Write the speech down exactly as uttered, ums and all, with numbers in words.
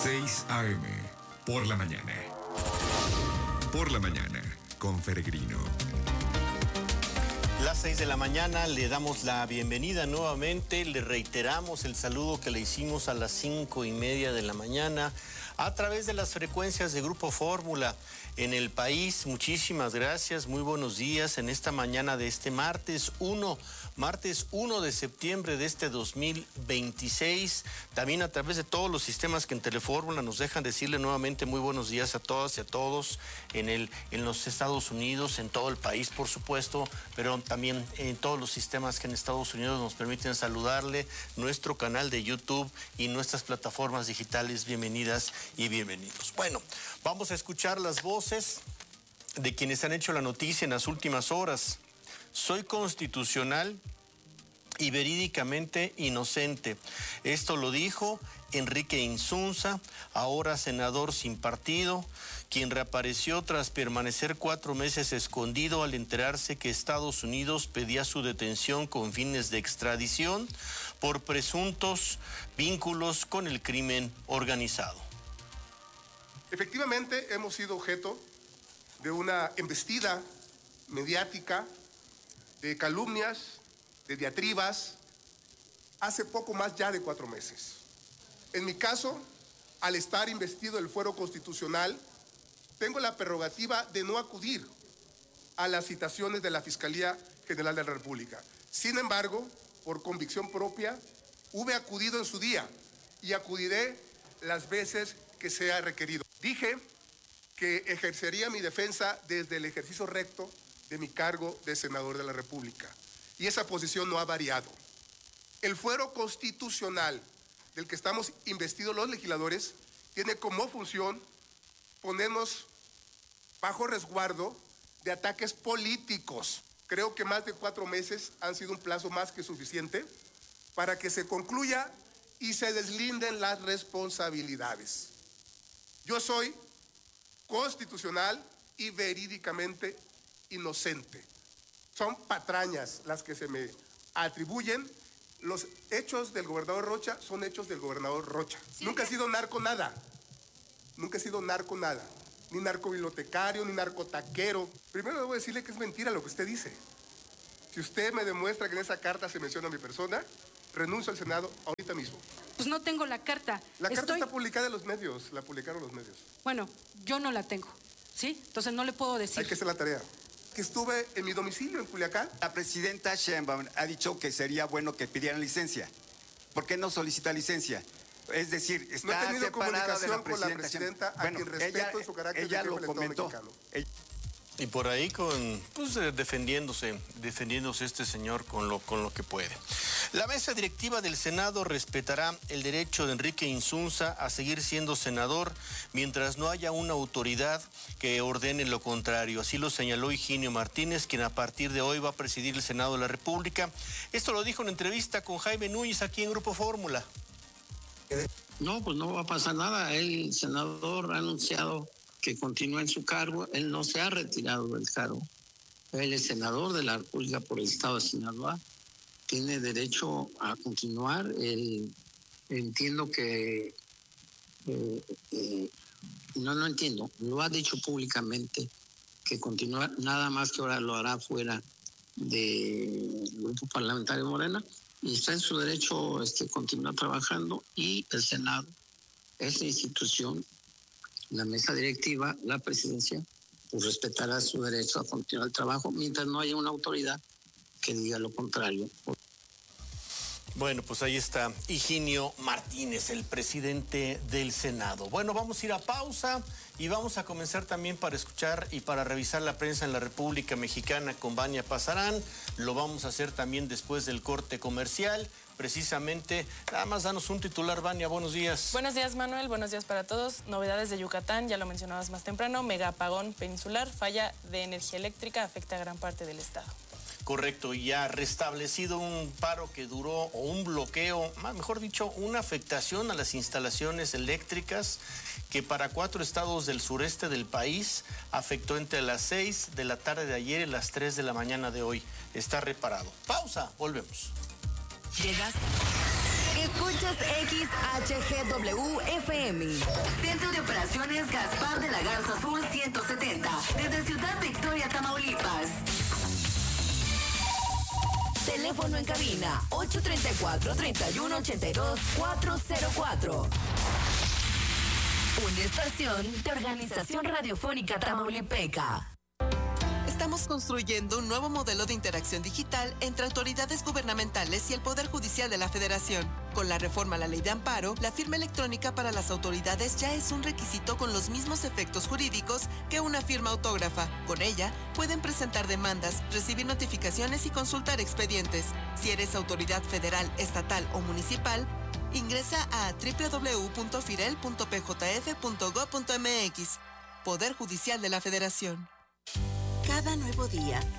seis a eme, por la mañana. Por la mañana, con Peregrino. Las seis de la mañana, le damos la bienvenida nuevamente, le reiteramos el saludo que le hicimos a las cinco y media de la mañana a través de las frecuencias de Grupo Fórmula en el país. Muchísimas gracias, muy buenos días en esta mañana de este martes uno, martes uno de septiembre de este dos mil veintiséis. También a través de todos los sistemas que en Telefórmula nos dejan decirle nuevamente muy buenos días a todas y a todos en, el, en los Estados Unidos, en todo el país por supuesto, pero también en todos los sistemas que en Estados Unidos nos permiten saludarle, nuestro canal de YouTube y nuestras plataformas digitales. Bienvenidas y bienvenidos. Bueno, vamos a escuchar las voces de quienes han hecho la noticia en las últimas horas. Soy constitucional y verídicamente inocente. Esto lo dijo Enrique Insunza, ahora senador sin partido, quien reapareció tras permanecer cuatro meses escondido al enterarse que Estados Unidos pedía su detención con fines de extradición por presuntos vínculos con el crimen organizado. Efectivamente, hemos sido objeto de una embestida mediática, de calumnias, de diatribas, hace poco más ya de cuatro meses. En mi caso, al estar investido del fuero constitucional, tengo la prerrogativa de no acudir a las citaciones de la Fiscalía General de la República. Sin embargo, por convicción propia, hube acudido en su día y acudiré las veces que sea requerido. Dije que ejercería mi defensa desde el ejercicio recto de mi cargo de senador de la República. Y esa posición no ha variado. El fuero constitucional del que estamos investidos los legisladores tiene como función ponernos bajo resguardo de ataques políticos. Creo que más de cuatro meses han sido un plazo más que suficiente para que se concluya y se deslinden las responsabilidades. Yo soy constitucional y verídicamente inocente. Son patrañas las que se me atribuyen. Los hechos del gobernador Rocha son hechos del gobernador Rocha. Sí. Nunca he sido narco nada. Nunca he sido narco nada. Ni narcobibliotecario, ni narcotaquero. Primero debo decirle que es mentira lo que usted dice. Si usted me demuestra que en esa carta se menciona a mi persona, renuncio al Senado ahorita mismo. Pues no tengo la carta. La carta Estoy... está publicada en los medios, la publicaron los medios. Bueno, yo no la tengo, ¿sí? Entonces no le puedo decir. Hay que hacer la tarea. Que estuve en mi domicilio en Culiacán. La presidenta Sheinbaum ha dicho que sería bueno que pidieran licencia. ¿Por qué no solicita licencia? Es decir, está no he tenido separada de la con la presidenta, a bueno, quien respeto ella, en su carácter ella de lo jefe del comentó. Estado mexicano. Ella... Y por ahí con, pues defendiéndose, defendiéndose este señor con lo, con lo que puede. La mesa directiva del Senado respetará el derecho de Enrique Insunza a seguir siendo senador mientras no haya una autoridad que ordene lo contrario. Así lo señaló Higinio Martínez, quien a partir de hoy va a presidir el Senado de la República. Esto lo dijo en entrevista con Jaime Núñez aquí en Grupo Fórmula. No, pues no va a pasar nada. El senador ha anunciado que continúa en su cargo. Él no se ha retirado del cargo. Él es senador de la República por el estado de Sinaloa. Tiene derecho a continuar. Él, entiendo que... Eh, eh, no, no entiendo. Lo ha dicho públicamente que continúa, nada más que ahora lo hará fuera del grupo parlamentario Morena. Y está en su derecho este, continuar trabajando. Y el Senado, esa institución, la mesa directiva, la presidencia, pues respetará su derecho a continuar el trabajo mientras no haya una autoridad que diga lo contrario. Bueno, pues ahí está Higinio Martínez, el presidente del Senado. Bueno, vamos a ir a pausa y vamos a comenzar también para escuchar y para revisar la prensa en la República Mexicana con Vania Pasarán. Lo vamos a hacer también después del corte comercial. Precisamente, nada más danos un titular, Vania, buenos días. Buenos días, Manuel, buenos días para todos. Novedades de Yucatán, ya lo mencionabas más temprano, mega apagón peninsular, falla de energía eléctrica, afecta a gran parte del estado. Correcto, y ha restablecido un paro que duró, o un bloqueo, mejor dicho, una afectación a las instalaciones eléctricas que para cuatro estados del sureste del país afectó entre las seis de la tarde de ayer y las tres de la mañana de hoy. Está reparado. Pausa, volvemos. Llegas. Escuchas X H G W F M. Centro de Operaciones Gaspar de la Garza Azul ciento setenta. Desde Ciudad Victoria, Tamaulipas. Teléfono en cabina ocho tres cuatro, tres uno ocho dos, cuatro cero cuatro. Una estación de Organización Radiofónica Tamaulipeca. Estamos construyendo un nuevo modelo de interacción digital entre autoridades gubernamentales y el Poder Judicial de la Federación. Con la reforma a la Ley de Amparo, la firma electrónica para las autoridades ya es un requisito con los mismos efectos jurídicos que una firma autógrafa. Con ella, pueden presentar demandas, recibir notificaciones y consultar expedientes. Si eres autoridad federal, estatal o municipal, ingresa a doble u doble u doble u punto firel punto p j f punto gob punto m x. Poder Judicial de la Federación. Cada nuevo día